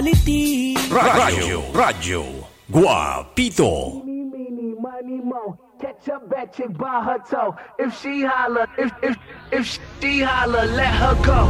Radyo Guapito. Money mo, catch a bad chick by her toe. If she holler, if she holler, let her go.